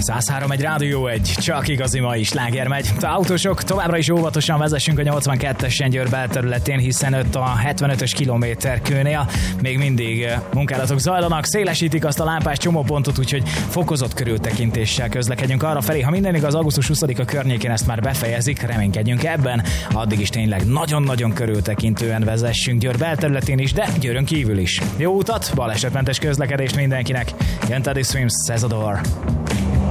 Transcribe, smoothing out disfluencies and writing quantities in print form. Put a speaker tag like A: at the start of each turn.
A: 103 egy Rádió 1, csak igazi mai sláger megy. Autósok, továbbra is óvatosan vezessünk a 82-es Győr belterületén, hiszen ott a 75-ös kilométerkőnél még mindig munkálatok zajlanak, szélesítik azt a lámpás csomópontot, úgyhogy fokozott körültekintéssel közlekedjünk arra felé. Ha minden igaz, augusztus 20-a környékén ezt már befejezik, reménykedjünk ebben. Addig is tényleg nagyon-nagyon körültekintően vezessünk Győr belterületén is, de Győrön kívül is. Jó utat, balesetmentes közlekedést mindenkinek. Jön Teddy Swims, Cezador.